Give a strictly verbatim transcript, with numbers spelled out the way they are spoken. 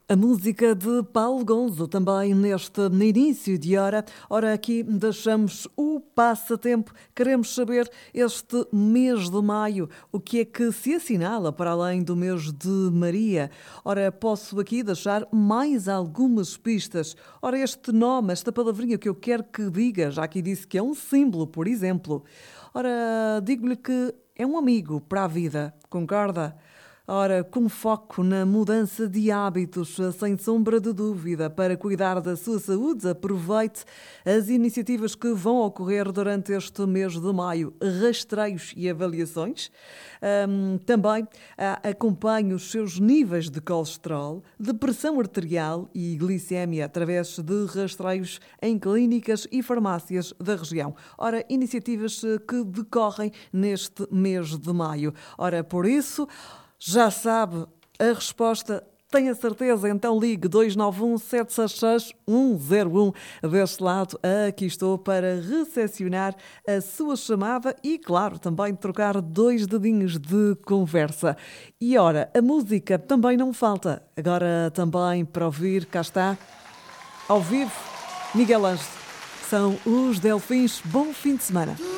A música de Paulo Gonzo também neste início de hora. Ora, aqui deixamos o passatempo. Queremos saber este mês de maio, o que é que se assinala para além do mês de Maria. Ora, posso aqui deixar mais algumas pistas. Ora, este nome, esta palavrinha que eu quero que diga, já aqui disse que é um símbolo, por exemplo. Ora, digo-lhe que é um amigo para a vida, concorda? Ora, com foco na mudança de hábitos, sem sombra de dúvida, para cuidar da sua saúde, aproveite as iniciativas que vão ocorrer durante este mês de maio, rastreios e avaliações. Um, também uh, acompanhe os seus níveis de colesterol, de pressão arterial e glicémia através de rastreios em clínicas e farmácias da região. Ora, iniciativas que decorrem neste mês de maio. Ora, por isso... Já sabe a resposta, tenha certeza, então ligue dois nove um, sete seis seis, um zero um. Deste lado, aqui estou para recepcionar a sua chamada e, claro, também trocar dois dedinhos de conversa. E, ora, a música também não falta. Agora também para ouvir, cá está, ao vivo, Miguel Ângelo. São os Delfins. Bom fim de semana.